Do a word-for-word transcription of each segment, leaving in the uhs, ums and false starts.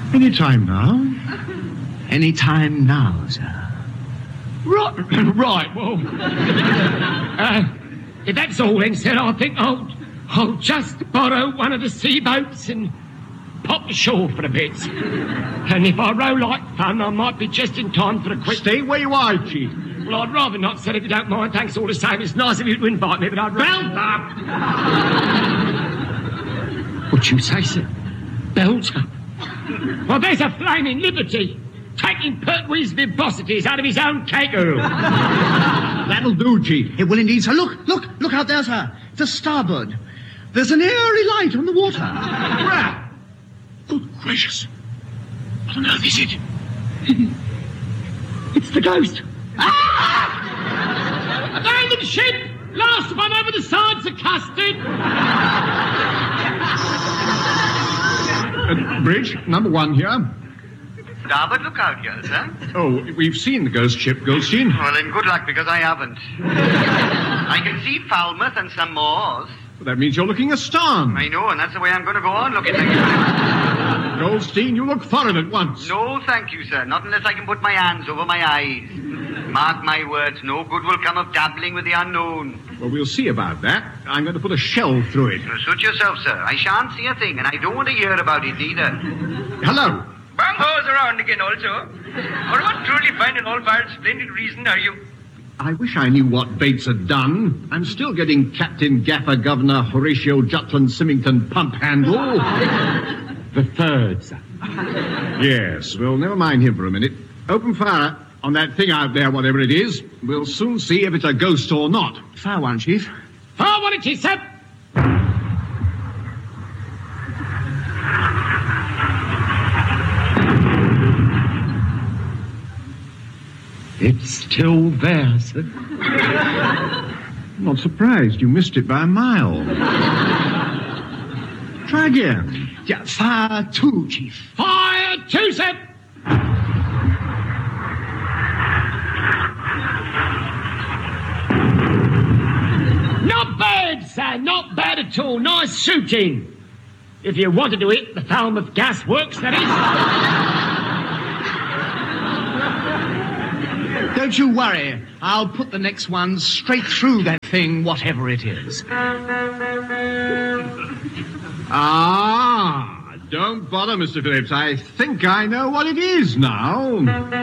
Any time now? Any time now, sir. Right, right, well... uh, if that's all then, sir, I think I'll, I'll just borrow one of the sea boats and pop ashore for a bit. And if I row like fun, I might be just in time for a quick... Stay where you are, Chief. Well, I'd rather not, sir, if you don't mind. Thanks all the same. It's nice of you to invite me, but I'd rather... Belt up! What you say, sir? Belt up? Well, there's a flaming liberty. Taking Pertwee's vivosities out of his own cake. That'll do, Chief. It will indeed, sir. Look, look, look out there, sir. To starboard. There's an airy light on the water. Where? Good gracious. What on earth is it? It's the ghost. Ah! Abandoned ship! Last one over the sides of custard! Uh, bridge, number one here. Starboard, look out here, sir. Oh, we've seen the ghost ship, Goldstein. Well, then good luck, because I haven't. I can see Falmouth and some more. Well, that means you're looking astern. I know, and that's the way I'm going to go on looking. Goldstein, you look foreign at once. No, thank you, sir. Not unless I can put my hands over my eyes. Mark my words, no good will come of dabbling with the unknown. Well, we'll see about that. I'm going to put a shell through it. So suit yourself, sir. I shan't see a thing, and I don't want to hear about it either. Hello. Bang-ho's around again also. For what truly fine and all-fired splendid reason are you? I wish I knew what Bates had done. I'm still getting Captain Gaffer Governor Horatio Jutland Symington pump handle. The third, sir. Yes, well, never mind him for a minute. Open fire on that thing out there, whatever it is. We'll soon see if it's a ghost or not. Fire one, Chief. Fire one it is, sir. It's still there, sir. I'm not surprised. You missed it by a mile. Try again. Yeah, fire two, Chief. Fire two, sir. Not bad, sir. Not bad at all. Nice shooting. If you want to do it, the Falmouth Gas Works, that is. Don't you worry. I'll put the next one straight through that thing, whatever it is. Ah, don't bother, Mister Phillips. I think I know what it is now.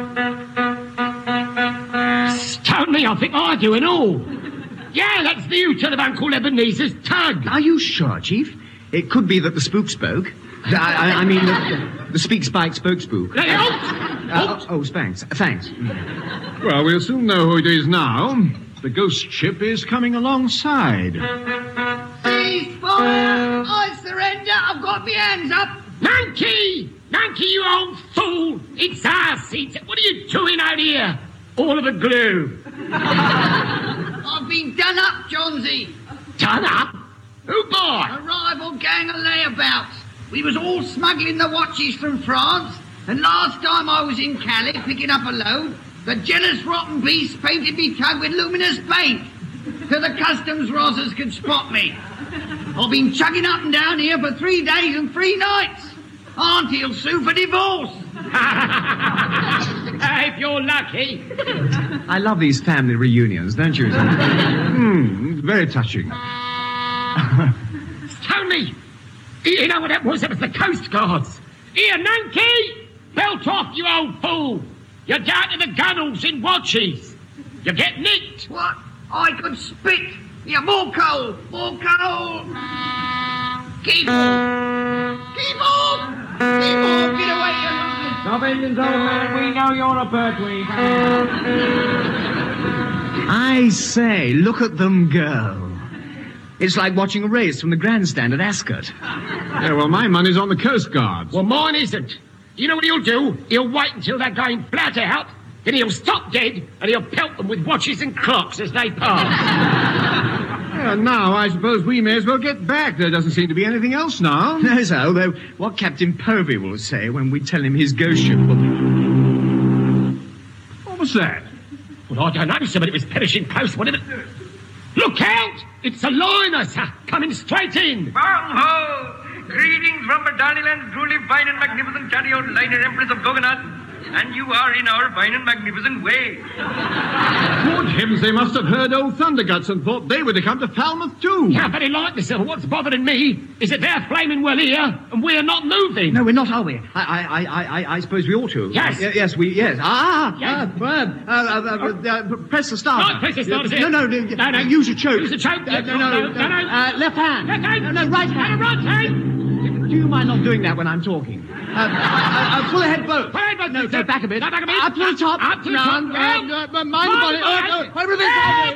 Stone me, I think I do and all. Yeah, that's the U-turn of Uncle Ebenezer's tug. Are you sure, Chief? It could be that the spook spoke. I, I, I mean, the, the speak, spike, spoke, spook. Hey, halt! Uh, Halt! oh, thanks. Thanks. Well, we'll soon know who it is now. The ghost ship is coming alongside. Ceasefire! I surrender. I've got my hands up. Nanky! Nanky, you old fool! It's our seat. What are you doing out here? All of a glue. I've been done up, Johnsy. Done up? Who by? A rival gang of layabouts. We was all smuggling the watches from France, and last time I was in Calais picking up a load, the jealous rotten beast painted me tug with luminous paint, so the customs rozzers could spot me. I've been chugging up and down here for three days and three nights. Auntie'll sue for divorce. If you're lucky. I love these family reunions, don't you? Hmm, very touching. Stone me! You know what that was? That was the Coast Guards. Here, Nanky! Belt off, you old fool! You're down to the gunnels in watches. You get nicked. What? I could spit. Yeah, more coal, more coal. Keep off. Keep off. Keep off. Get away, you rotten. Stop engines, old man. We know you're a Pertwee. I say, look at them go. It's like watching a race from the grandstand at Ascot. Yeah, well, my money's on the Coast Guards. Well, mine isn't. You know what he'll do? He'll wait until they're going flat out, then he'll stop dead, and he'll pelt them with watches and clocks as they pass. Well, now I suppose we may as well get back. There doesn't seem to be anything else now. No, sir, although what Captain Povey will say when we tell him his ghost ship will... What was that? Well, I don't know, sir, but it was perishing close, whatever... Look out! It's a liner, sir, coming straight in. Bang-ho! Greetings from Bardaniland, truly fine and magnificent chariot liner Empress of Goganath. And you are in our fine and magnificent way. Good heavens, they must have heard old Thunderguts and thought they were to come to Falmouth too. Yeah, very likely, sir. What's bothering me is that they're flaming well here and we're not moving. No, we're not, are we? I, I, I, I, I suppose we ought to. Yes. Y- yes, we, yes. Ah, Yes. Uh, uh, uh, uh, uh, press the start. Right, press the start, is it? No, no, no, No, no. use your choke. Use the choke. Uh, no, no, No, no, no. Uh, left hand. Left hand. No, no, right hand. No, right hand. Do you mind not doing that when I'm talking? Uh, uh, uh, full ahead both. Full ahead both, No, sir. no, back a bit. No, back a bit. Up to the top. Up to the No, top. uh, Help. uh, mind the Mind body. the Uh, body. uh, everything.